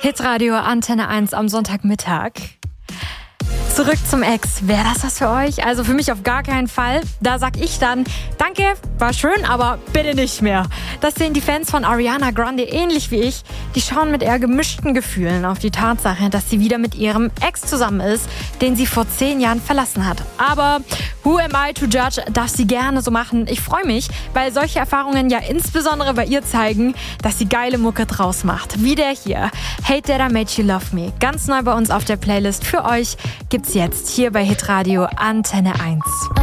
Hitradio Antenne 1 am Sonntagmittag. Zurück zum Ex. Wäre das was für euch? Also für mich auf gar keinen Fall. Da sag ich dann, danke, war schön, aber bitte nicht mehr. Das sehen die Fans von Ariana Grande ähnlich wie ich. Die schauen mit eher gemischten Gefühlen auf die Tatsache, dass sie wieder mit ihrem Ex zusammen ist, den sie vor 10 Jahren verlassen hat. Aber who am I to judge? Darf sie gerne so machen. Ich freue mich, weil solche Erfahrungen ja insbesondere bei ihr zeigen, dass sie geile Mucke draus macht. Wie der hier. Hate That I Made You Love Me. Ganz neu bei uns auf der Playlist für euch gibt's jetzt hier bei Hitradio Antenne 1.